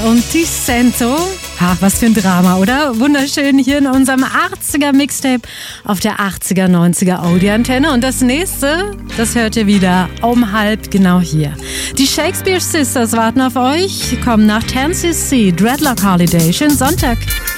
und Ticento. Ach, was für ein Drama, oder? Wunderschön hier in unserem 80er Mixtape auf der 80er, 90er Audi-Antenne. Und das nächste, das hört ihr wieder um halb genau hier. Die Shakespeare Sisters warten auf euch, kommen nach 10cc, Dreadlock Holiday. Schönen Sonntag.